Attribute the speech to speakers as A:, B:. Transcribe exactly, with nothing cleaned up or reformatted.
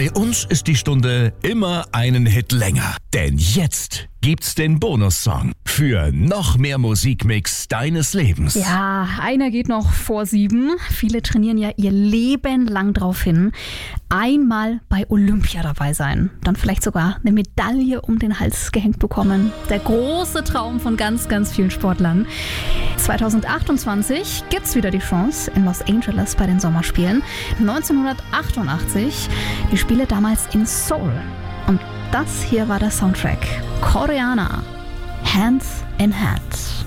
A: Bei uns ist die Stunde immer einen Hit länger. Denn jetzt gibt's den Bonussong für noch mehr Musikmix deines Lebens.
B: Ja, einer geht noch vor sieben. Viele trainieren ja ihr Leben lang drauf hin. Einmal bei Olympia dabei sein. Dann vielleicht sogar eine Medaille um den Hals gehängt bekommen. Der große Traum von ganz, ganz vielen Sportlern. zwanzig achtundzwanzig gibt's wieder die Chance in Los Angeles bei den Sommerspielen. neunzehnhundertachtundachtzig, die Spiele damals in Seoul. Und das hier war der Soundtrack. Koreaner, Hand in Hand.